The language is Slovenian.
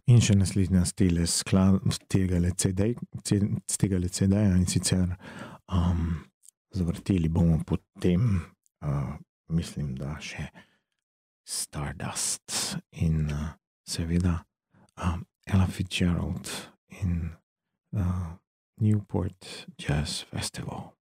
In še naslednja z tega CD-ja, in sicer zavrteli bomo potem, mislim, da še Stardust in seveda Ella Fitzgerald in Newport Jazz Festival.